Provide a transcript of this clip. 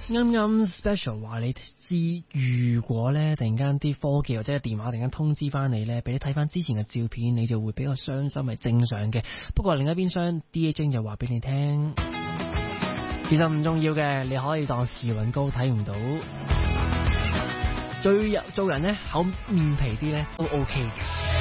啱啱 special 話你知，如果咧突然間啲科技或者電話突然間通知翻你咧，俾你睇翻之前嘅照片，你就會比較傷心，係正常嘅。不過另一邊廂 DA 就話俾你聽，其實唔重要嘅，你可以當時運高睇唔到。做人咧厚面皮啲咧都 OK 嘅。